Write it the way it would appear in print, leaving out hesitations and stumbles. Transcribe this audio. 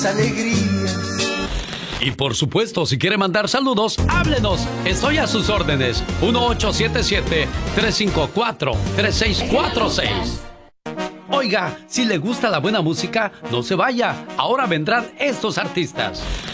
alegrías. Y por supuesto, si quiere mandar saludos, háblenos. Estoy a sus órdenes. 1877-354-3646. Oiga, si le gusta la buena música, no se vaya. Ahora vendrán estos artistas.